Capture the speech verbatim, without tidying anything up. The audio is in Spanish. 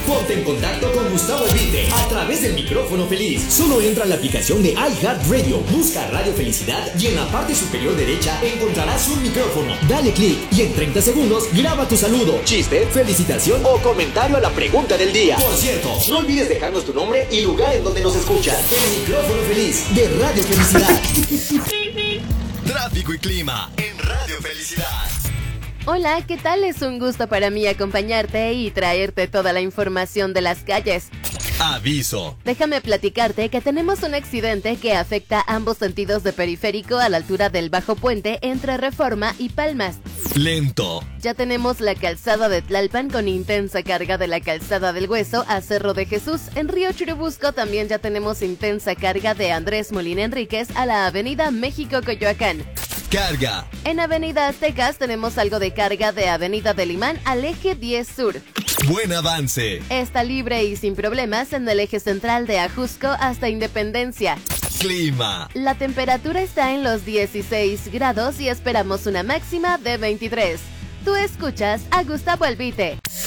Ponte en contacto con Gustavo Elvite a través del micrófono feliz. Solo entra a la aplicación de iHeartRadio, busca Radio Felicidad y en la parte superior derecha encontrarás un micrófono. Dale clic y en treinta segundos graba tu saludo, chiste, felicitación o comentario a la pregunta del día. Por cierto, no olvides dejarnos tu nombre y lugar en donde nos escuchas. El micrófono feliz de Radio Felicidad. Tráfico y clima en Radio Felicidad. Hola, ¿qué tal? Es un gusto para mí acompañarte y traerte toda la información de las calles. Aviso. Déjame platicarte que tenemos un accidente que afecta ambos sentidos de periférico a la altura del Bajo Puente entre Reforma y Palmas. Lento. Ya tenemos la calzada de Tlalpan con intensa carga de la calzada del Hueso a Cerro de Jesús. En Río Churubusco también ya tenemos intensa carga de Andrés Molina Enríquez a la avenida México-Coyoacán. Carga. En Avenida Aztecas tenemos algo de carga de Avenida del Imán al eje diez Sur. Buen avance. Está libre y sin problemas en el eje central de Ajusco hasta Independencia. Clima. La temperatura está en los dieciséis grados y esperamos una máxima de veintitrés. Tú escuchas a Gustavo Elvite.